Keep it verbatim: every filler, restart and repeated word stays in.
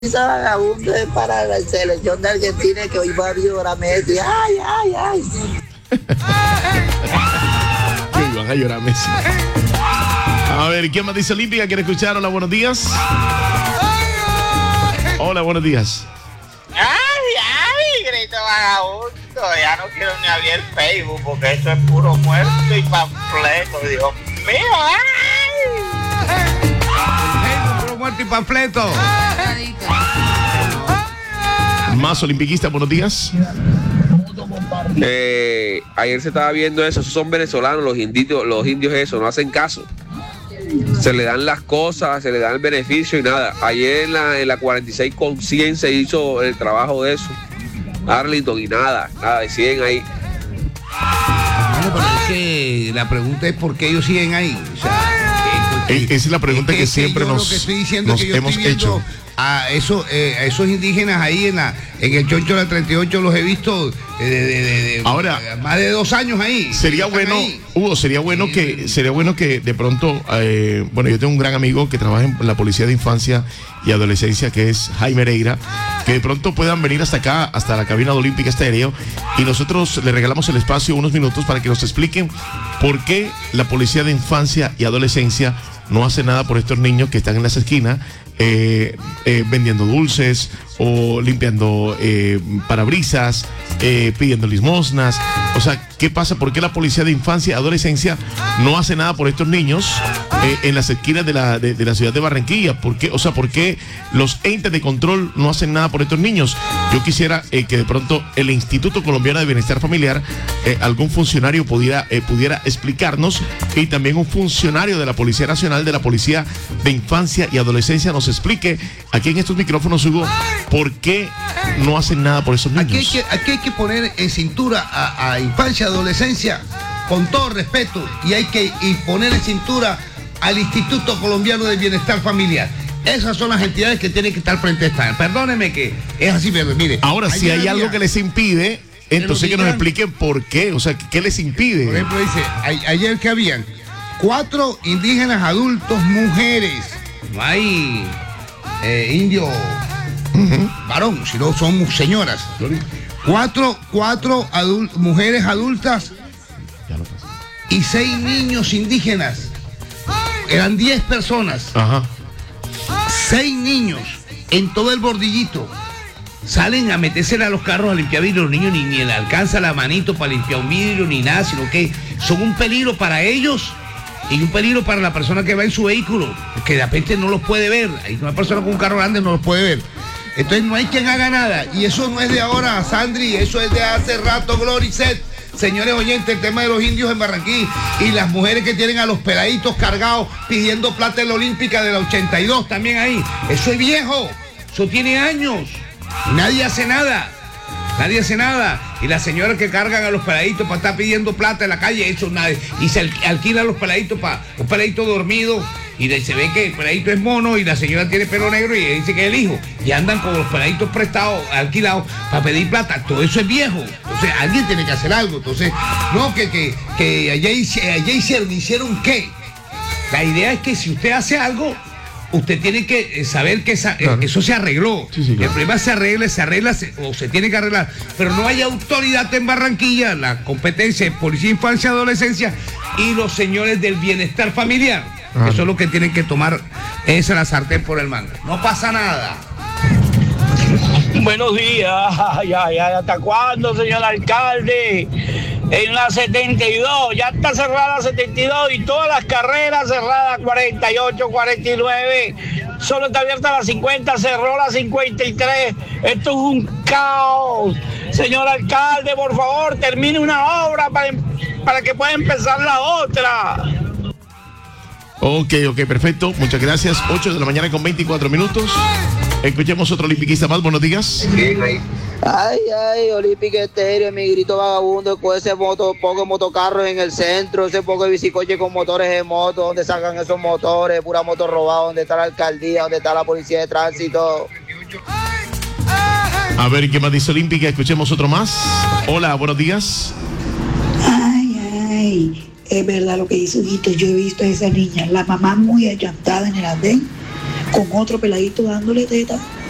Esa vagabundo es para la selección de Argentina que hoy va a violar a Messi. Ay, ay, ay. Que iban a llorar a Messi. A ver, ¿quién más dice Olímpica? ¿Quiere escuchar? Hola, buenos días. Hola, buenos días. Ay, ay, grito vagabundo. Ya no quiero ni abrir el Facebook porque eso es puro muerto y panfleto, Dios mío. Ay. Puro muerto y panfleto. Más olimpiquistas, buenos días. Eh, ayer se estaba viendo eso, esos son venezolanos, los indios, los indios eso, no hacen caso. Se le dan las cosas, se le dan el beneficio y nada. Ayer en la, en la cuarenta y seis con cien se hizo el trabajo de eso. Arlington y nada, nada, deciden ahí. Bueno, pero es que la pregunta es por qué ellos siguen ahí. O sea, eh, esa es la pregunta es que, que, que siempre nos, lo que estoy diciendo nos es que yo hemos estoy viendo hecho. A, eso, eh, a esos indígenas ahí en la en el Choncho de la treinta y ocho los he visto de, de, de, de, ahora de, más de dos años ahí. Sería bueno, ahí. Hugo, sería bueno sí. que sería bueno que de pronto, eh, bueno, yo tengo un gran amigo que trabaja en la Policía de Infancia y Adolescencia, que es Jaime Reira, que de pronto puedan venir hasta acá, hasta la cabina de Olímpica Estéreo, y nosotros le regalamos el espacio unos minutos para que nos expliquen por qué la Policía de Infancia y Adolescencia no hace nada por estos niños que están en las esquinas eh, eh, vendiendo dulces o limpiando eh, parabrisas, eh, pidiendo limosnas. O sea, ¿qué pasa? ¿Por qué la Policía de Infancia y Adolescencia no hace nada por estos niños eh, en las esquinas de la, de, de la ciudad de Barranquilla? ¿Por qué? O sea, ¿por qué los entes de control no hacen nada por estos niños? Yo quisiera eh, que de pronto el Instituto Colombiano de Bienestar Familiar, eh, algún funcionario pudiera, eh, pudiera explicarnos, y también un funcionario de la Policía Nacional, de la Policía de Infancia y Adolescencia, nos explique aquí en estos micrófonos, Hugo, por qué no hacen nada por esos niños. Aquí hay que, aquí hay que poner en cintura a, a infancia y adolescencia, con todo respeto, y hay que y poner en cintura al Instituto Colombiano de Bienestar Familiar. Esas son las entidades que tienen que estar frente a esta. Perdóneme que es así, pero mire. Ahora, si hay algo que les impide, entonces que nos expliquen por qué, o sea, ¿qué les impide? Por ejemplo, dice, a, ayer que habían cuatro indígenas adultos, mujeres, no hay eh, indio uh-huh. varón, sino son señoras. Cuatro, cuatro adult, mujeres adultas y seis niños indígenas. Eran diez personas. Ajá. Seis niños en todo el bordillito. Salen a meterse a los carros a limpiar vidrio. Los niños ni, ni le alcanza la manito para limpiar un vidrio ni nada, sino que son un peligro para ellos y un peligro para la persona que va en su vehículo, que de repente no los puede ver. Hay una persona con un carro grande no los puede ver. Entonces no hay quien haga nada. Y eso no es de ahora, Sandri, eso es de hace rato, Gloricet. Señores oyentes, el tema de los indios en Barranquilla y las mujeres que tienen a los peladitos cargados pidiendo plata en la Olímpica de la ochenta y dos también ahí. Eso es viejo, eso tiene años. Nadie hace nada, nadie hace nada. Y las señoras que cargan a los peladitos para estar pidiendo plata en la calle, eso nadie. Y se alquilan los peladitos para un peladito dormido. Y de, se ve que el peladito es mono y la señora tiene pelo negro y dice que es el hijo. Y andan con los peladitos prestados, alquilados, para pedir plata. Todo eso es viejo. Entonces alguien tiene que hacer algo. Entonces, no, que, que, que allá, allá hicieron, ¿hicieron qué? La idea es que si usted hace algo, usted tiene que saber que esa, claro. eso se arregló. Sí, sí, claro. El problema se arregla, se arregla se, o se tiene que arreglar. Pero no hay autoridad en Barranquilla, la competencia de Policía, Infancia y Adolescencia y los señores del bienestar familiar. Ah. Eso es lo que tienen que tomar, esa la sartén por el mango. No pasa nada. Buenos días. Ay, ay, ay, ¿hasta cuándo, señor alcalde? En la setenta y dos, ya está cerrada la setenta y dos y todas las carreras cerradas, cuarenta y ocho, cuarenta y nueve, solo está abierta la cincuenta, cerró la cincuenta y tres. Esto es un caos. Señor alcalde, por favor, termine una obra para, para que pueda empezar la otra. Ok, ok, perfecto. Muchas gracias. ocho de la mañana con veinticuatro minutos. Escuchemos otro olimpiquista más. Buenos días. Ay, ay, Olímpica Estéreo, mi grito vagabundo con ese moto, poco motocarros en el centro, ese poco de bicicoche con motores de moto, donde sacan esos motores, pura moto robada, donde está la alcaldía, donde está la policía de tránsito. A ver, ¿qué más dice Olímpica? Escuchemos otro más. Hola, buenos días. Ay, ay. Es verdad lo que dice Huguito, yo he visto a esa niña, la mamá muy allantada en el andén, con otro peladito dándole teta,